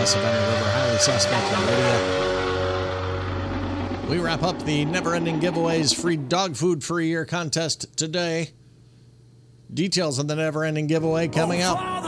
Savannah River, Highly Saskatchewan Radio. We wrap up the never-ending giveaways free dog food for a year contest today. Details on the never-ending giveaway coming up.